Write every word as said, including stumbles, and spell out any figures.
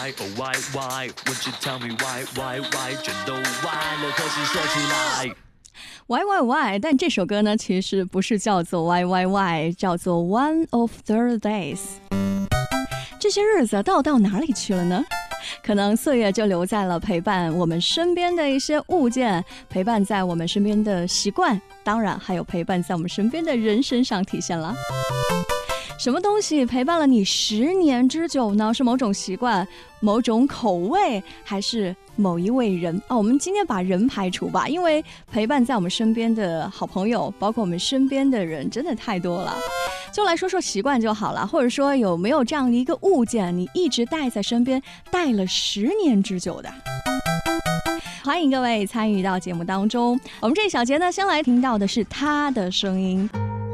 Why oh why why Won't you tell me why why why 全都歪了，可是说出来。 Why Why Why， 但这首歌呢，其实不是叫做 Why Why Why， 叫做 One of the Days。这些日子到到哪里去了呢？可能岁月就留在了陪伴我们身边的一些物件，陪伴在我们身边的习惯，当然还有陪伴在我们身边的人身上体现了。什么东西陪伴了你十年之久呢？是某种习惯、某种口味，还是某一位人？哦，我们今天把人排除吧，因为陪伴在我们身边的好朋友，包括我们身边的人，真的太多了。就来说说习惯就好了，或者说有没有这样的一个物件，你一直带在身边，带了十年之久的？欢迎各位参与到节目当中。我们这一小节呢，先来听到的是他的声音。